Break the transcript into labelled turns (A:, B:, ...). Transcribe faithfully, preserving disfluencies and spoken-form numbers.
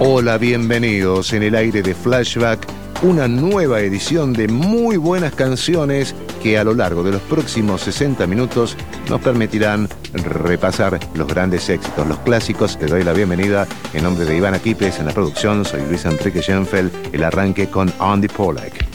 A: Hola, bienvenidos en el aire de Flashback, una nueva edición de muy buenas canciones que a lo largo de los próximos sesenta minutos nos permitirán repasar los grandes éxitos, los clásicos. Te doy la bienvenida en nombre de Iván Aquipes en la producción. Soy Luis Enrique Schenfeld. El arranque con Andy Pollack.